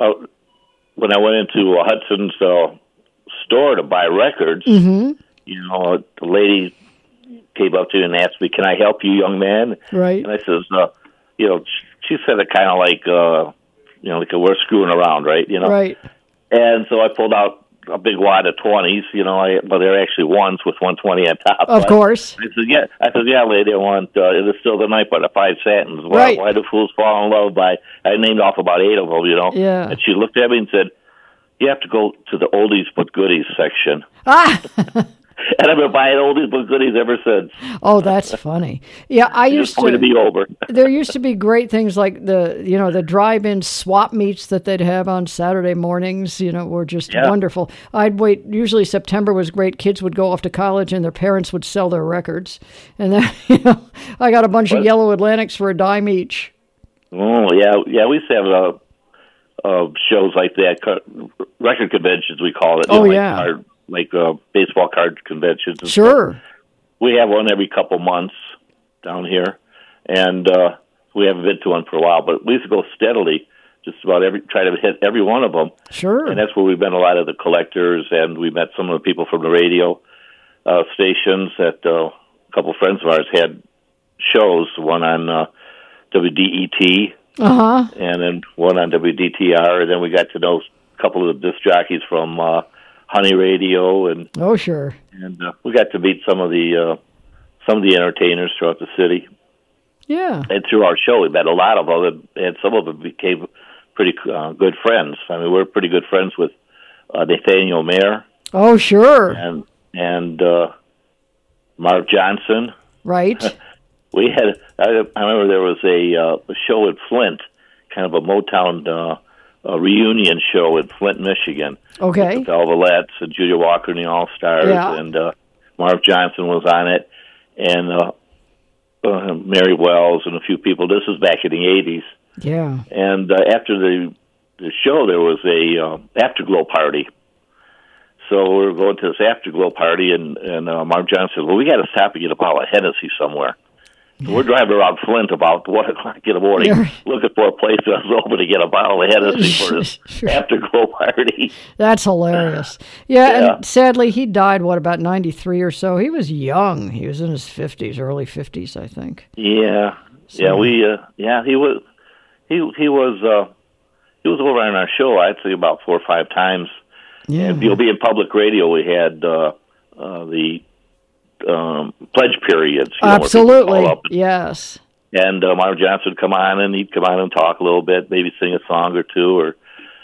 when I went into Hudson's store to buy records, Mm-hmm. The lady came up to me and asked me, "Can I help you, young man?" Right. And I says, she said it kind of like, like we're screwing around, right? Right. And so I pulled out a big wad of 20s, but they're actually ones with 120 on top. Of course. I said, yeah, lady, I want It Is Still the Night by the Five Satins. Right. Why Do Fools Fall in Love by, I named off about 8 of them, Yeah. And she looked at me and said, you have to go to the oldies but goodies section. Ah! And I've been buying oldies but goodies ever since. Oh, that's funny. Yeah, I used to be over. There used to be great things like the drive-in swap meets that they'd have on Saturday mornings, were just wonderful. I'd wait, usually September was great. Kids would go off to college and their parents would sell their records. And then, I got a bunch of Yellow Atlantics for a dime each. Oh, yeah. We used to have shows like that, record conventions we call it. Like baseball card conventions. Sure. We have one every couple months down here, and we haven't been to one for a while, but we used to go steadily, just about try to hit every one of them. Sure. And that's where we met a lot of the collectors, and we met some of the people from the radio stations. That a couple friends of ours had shows, one on WDET, and then one on WDTR, and then we got to know a couple of the disc jockeys from Honey Radio, and sure, and we got to meet some of the entertainers throughout the city. Yeah, and through our show, we met a lot of them, and some of them became pretty good friends. I mean, we're pretty good friends with Nathaniel Mayer. Oh, sure, and Mark Johnson. Right. We had. I remember there was a show at Flint, kind of a Motown. A reunion show in Flint, Michigan. Okay. With the Velvets and Julia Walker and the All-Stars, and Marv Johnson was on it, and Mary Wells and a few people. This was back in the 80s. Yeah. And after the show, there was a afterglow party. So we were going to this afterglow party, and Marv Johnson said, well, we got to stop and get a bottle of Hennessy somewhere. So we're driving around Flint about 1 o'clock in the morning, looking for a place that was open to get a bottle of Hennessy for his afterglow party. That's hilarious. Yeah, and sadly, he died, about 93 or so? He was young. He was in his 50s, early 50s, I think. Yeah. So. Yeah, he was over on our show, I'd say about 4 or 5 times. Yeah. And you'll be in public radio. We had the pledge periods. Absolutely, yes. And Marv Johnson would come on, and he'd come on and talk a little bit, maybe sing a song or two, or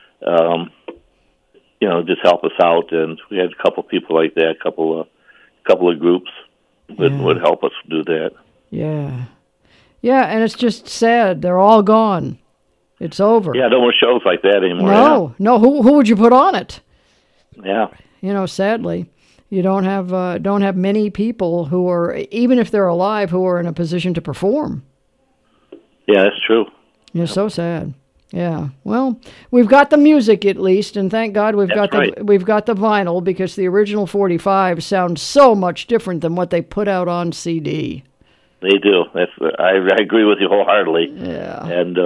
just help us out. And we had a couple people like that, a couple of groups that would help us do that. Yeah, and it's just sad they're all gone. It's over. Yeah, no more shows like that anymore. No. Who would you put on it? Yeah. Sadly. You don't have many people who are, even if they're alive, who are in a position to perform. Yeah, that's true. It's so sad. Yeah. Well, we've got the music at least, and thank God we've got the vinyl, because the original 45 sounds so much different than what they put out on CD. They do. I agree with you wholeheartedly. Yeah. And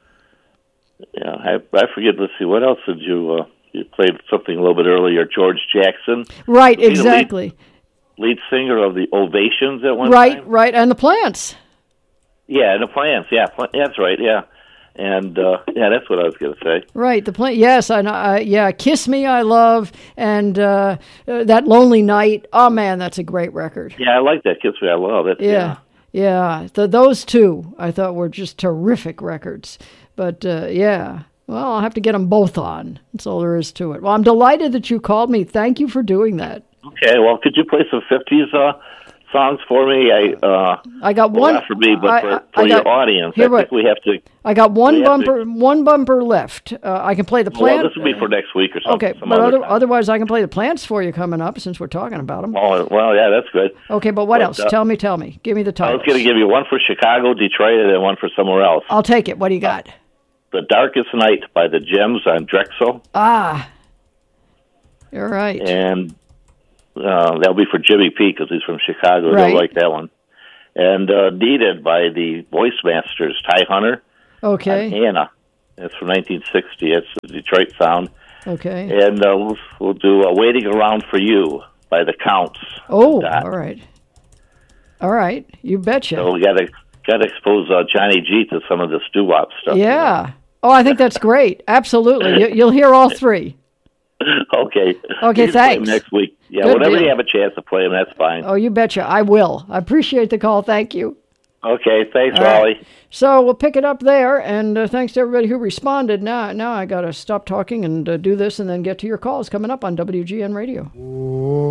I forget. Let's see. What else did you? You played something a little bit earlier, George Jackson. Right, exactly. Lead singer of the Ovations at one time. Right, and the Plants. Yeah, and the Plants. Yeah, that's right. Yeah, and that's what I was going to say. Right, the Plants. Yes, Kiss Me, I Love, and That Lonely Night. Oh man, that's a great record. Yeah, I like that. Kiss Me, I Love. Yeah. Those two I thought were just terrific records. But well, I'll have to get them both on. That's all there is to it. Well, I'm delighted that you called me. Thank you for doing that. Okay. Well, could you play some 50s songs for me? I got one. Not for me, but for your audience. I think we have to. I got one bumper left. I can play the Plants. Well, this will be for next week or something. Okay, but otherwise I can play the Plants for you coming up, since we're talking about them. Oh, well, yeah, that's good. Okay, but what else? Tell me. Give me the titles. I was going to give you one for Chicago, Detroit, and then one for somewhere else. I'll take it. What do you got? The Darkest Night by the Gems on Drexel. Ah, you're right. And that'll be for Jimmy P, because he's from Chicago. Right. They'll like that one. And Needed by the Voice Masters, Ty Hunter. Okay. And Anna. It's from 1960. It's the Detroit Sound. Okay. And we'll do Waiting Around for You by the Counts. Oh, all right. All right. You betcha. So we got to expose Johnny G to some of this doo-wop stuff. Yeah. You know? Oh, I think that's great. Absolutely. You'll hear all three. Okay. Okay, thanks. Next week. Yeah, Good whenever deal. you have a chance to play them, that's fine. Oh, you betcha. I will. I appreciate the call. Thank you. Okay, thanks, All Wally. right. So we'll pick it up there, and thanks to everybody who responded. Now I got to stop talking and do this and then get to your calls coming up on WGN Radio.